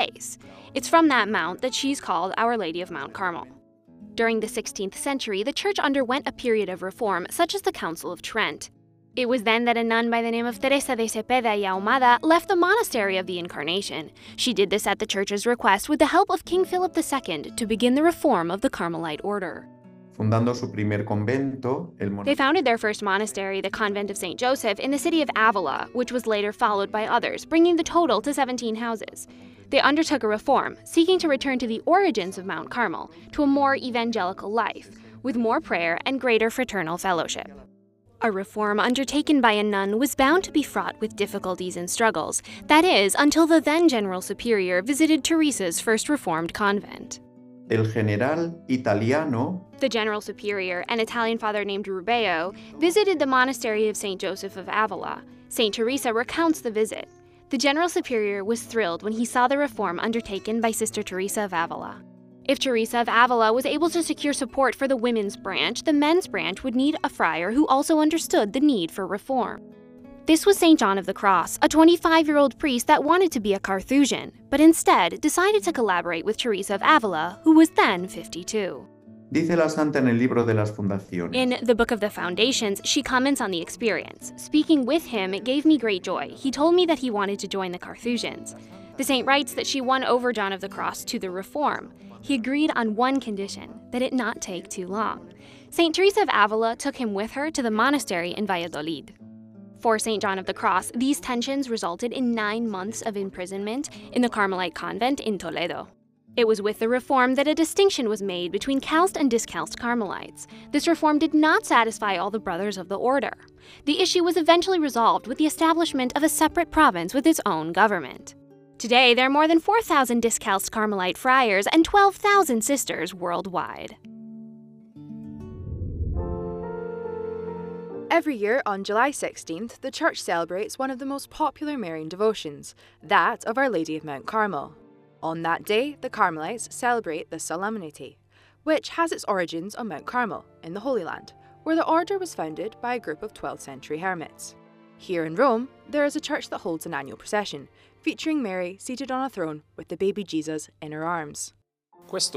place. It's from that mount that she's called Our Lady of Mount Carmel. During the 16th century, the church underwent a period of reform, such as the Council of Trent. It was then that a nun by the name of Teresa de Cepeda y Ahumada left the Monastery of the Incarnation. She did this at the church's request with the help of King Philip II to begin the reform of the Carmelite order. Fundando su primer convento, They founded their first monastery, the Convent of St. Joseph, in the city of Avila, which was later followed by others, bringing the total to 17 houses. They undertook a reform, seeking to return to the origins of Mount Carmel, to a more evangelical life, with more prayer and greater fraternal fellowship. A reform undertaken by a nun was bound to be fraught with difficulties and struggles, that is, until the then General Superior visited Teresa's first reformed convent. El general italiano, The General Superior, an Italian father named Rubeo, visited the monastery of St. Joseph of Avila. St. Teresa recounts the visit. The General Superior was thrilled when he saw the reform undertaken by Sister Teresa of Avila. If Teresa of Avila was able to secure support for the women's branch, the men's branch would need a friar who also understood the need for reform. This was St. John of the Cross, a 25-year-old priest that wanted to be a Carthusian, but instead decided to collaborate with Teresa of Avila, who was then 52. dice la santa en el libro de las fundaciones. In the Book of the Foundations, she comments on the experience. Speaking with him, it gave me great joy. He told me that he wanted to join the Carthusians. The saint writes that she won over John of the Cross to the reform. He agreed on one condition, that it not take too long. St. Teresa of Avila took him with her to the monastery in Valladolid. For St. John of the Cross, these tensions resulted in 9 months of imprisonment in the Carmelite convent in Toledo. It was with the reform that a distinction was made between calced and discalced Carmelites. This reform did not satisfy all the brothers of the order. The issue was eventually resolved with the establishment of a separate province with its own government. Today, there are more than 4,000 discalced Carmelite friars and 12,000 sisters worldwide. Every year on July 16th, the church celebrates one of the most popular Marian devotions, that of Our Lady of Mount Carmel. On that day, the Carmelites celebrate the Solemnity, which has its origins on Mount Carmel, in the Holy Land, where the order was founded by a group of 12th century hermits. Here in Rome, there is a church that holds an annual procession, featuring Mary seated on a throne with the baby Jesus in her arms. This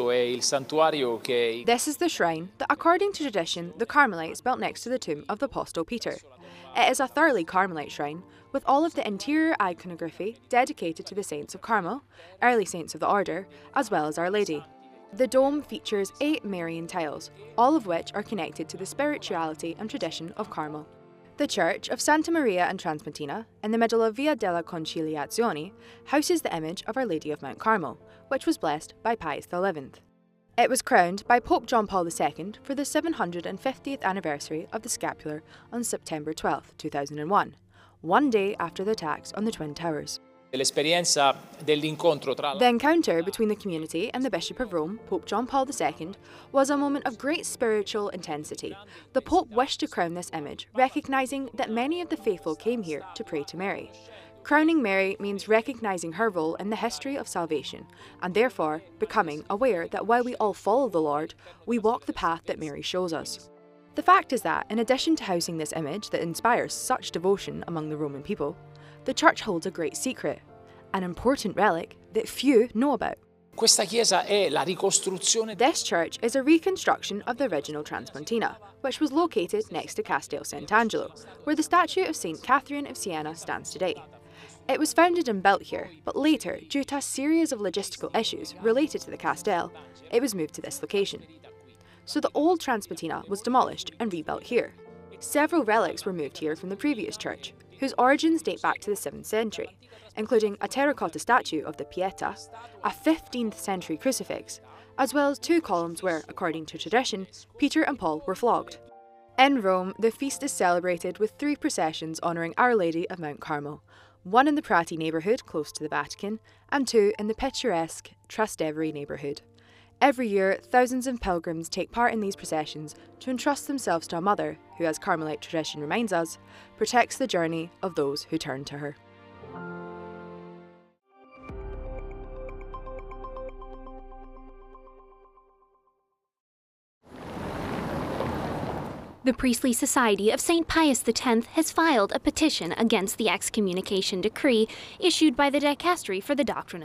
is the shrine that, according to tradition, the Carmelites built next to the tomb of the Apostle Peter. It is a thoroughly Carmelite shrine, with all of the interior iconography dedicated to the Saints of Carmel, early saints of the order, as well as Our Lady. The dome features 8 Marian tiles, all of which are connected to the spirituality and tradition of Carmel. The Church of Santa Maria in Transpontina, in the middle of Via della Conciliazione, houses the image of Our Lady of Mount Carmel, which was blessed by Pius XI. It was crowned by Pope John Paul II for the 750th anniversary of the scapular on September 12, 2001, one day after the attacks on the Twin Towers. The encounter between the community and the Bishop of Rome, Pope John Paul II, was a moment of great spiritual intensity. The Pope wished to crown this image, recognising that many of the faithful came here to pray to Mary. Crowning Mary means recognising her role in the history of salvation, and therefore becoming aware that while we all follow the Lord, we walk the path that Mary shows us. The fact is that, in addition to housing this image that inspires such devotion among the Roman people, the church holds a great secret, an important relic that few know about. This church is a reconstruction of the original Transpontina, which was located next to Castel Sant'Angelo, where the statue of St. Catherine of Siena stands today. It was founded and built here, but later, due to a series of logistical issues related to the Castel, it was moved to this location. So the old Transpontina was demolished and rebuilt here. Several relics were moved here from the previous church, whose origins date back to the 7th century, including a terracotta statue of the Pieta, a 15th century crucifix, as well as 2 columns where, according to tradition, Peter and Paul were flogged. In Rome, the feast is celebrated with 3 processions honouring Our Lady of Mount Carmel, one in the Prati neighbourhood close to the Vatican, and 2 in the picturesque Trastevere neighbourhood. Every year, thousands of pilgrims take part in these processions to entrust themselves to a mother who, as Carmelite tradition reminds us, protects the journey of those who turn to her. The Priestly Society of St. Pius X has filed a petition against the excommunication decree issued by the Dicastery for the Doctrine